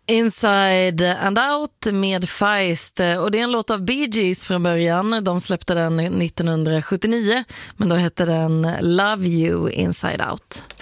Inside and Out med Feist, och det är en låt av Bee Gees från början. De släppte den 1979, men då hette den Love You Inside Out.